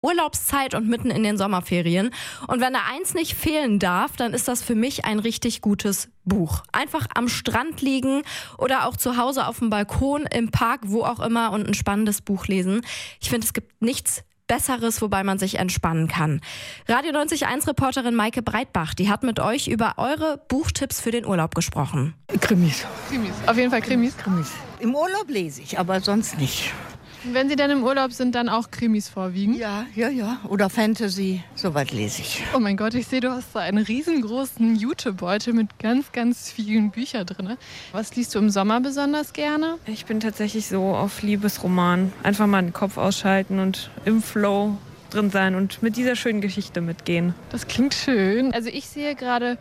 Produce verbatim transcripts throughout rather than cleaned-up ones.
Urlaubszeit und mitten in den Sommerferien. Und wenn da eins nicht fehlen darf, dann ist das für mich ein richtig gutes Buch. Einfach am Strand liegen oder auch zu Hause auf dem Balkon, im Park, wo auch immer und ein spannendes Buch lesen. Ich finde, es gibt nichts Besseres, wobei man sich entspannen kann. Radio neunzig Komma eins Reporterin Maike Breitbach, die hat mit euch über eure Buchtipps für den Urlaub gesprochen. Krimis. Krimis, auf jeden Fall Krimis. Krimis. Im Urlaub lese ich, aber sonst nicht. Wenn Sie dann im Urlaub sind, dann auch Krimis vorwiegend? Ja, ja, ja. Oder Fantasy, soweit lese ich. Oh mein Gott, ich sehe, du hast da einen riesengroßen Jutebeutel mit ganz, ganz vielen Büchern drin. Was liest du im Sommer besonders gerne? Ich bin tatsächlich so auf Liebesroman. Einfach mal den Kopf ausschalten und im Flow drin sein und mit dieser schönen Geschichte mitgehen. Das klingt schön. Also ich sehe gerade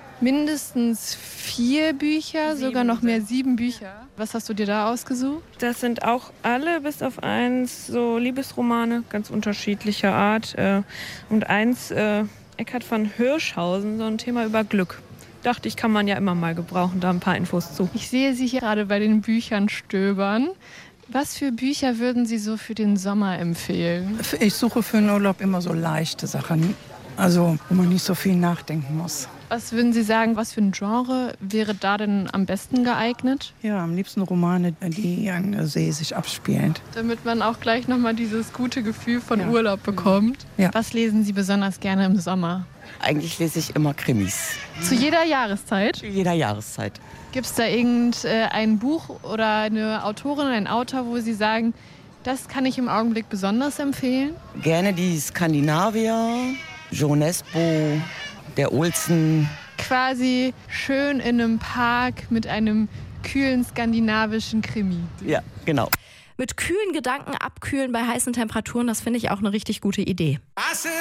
mindestens vier Bücher, sieben, sogar noch mehr, sieben Bücher. Was hast du dir da ausgesucht? Das sind auch alle bis auf eins so Liebesromane, ganz unterschiedlicher Art. Und eins, äh, Eckhard von Hirschhausen, so ein Thema über Glück. Dachte ich, kann man ja immer mal gebrauchen, da ein paar Infos zu. Ich sehe Sie hier gerade bei den Büchern stöbern. Was für Bücher würden Sie so für den Sommer empfehlen? Ich suche für den Urlaub immer so leichte Sachen, also wo man nicht so viel nachdenken muss. Was würden Sie sagen, was für ein Genre wäre da denn am besten geeignet? Ja, am liebsten Romane, die an der See sich abspielen. Damit man auch gleich nochmal dieses gute Gefühl von ja. Urlaub bekommt. Ja. Was lesen Sie besonders gerne im Sommer? Eigentlich lese ich immer Krimis. Zu jeder Jahreszeit? Zu jeder Jahreszeit. Gibt es da irgendein Buch oder eine Autorin, ein Autor, wo Sie sagen, das kann ich im Augenblick besonders empfehlen? Gerne die Skandinavier, Jo Nesbø, der Olsen. Quasi schön in einem Park mit einem kühlen skandinavischen Krimi. Ja, genau. Mit kühlen Gedanken abkühlen bei heißen Temperaturen, das finde ich auch eine richtig gute Idee.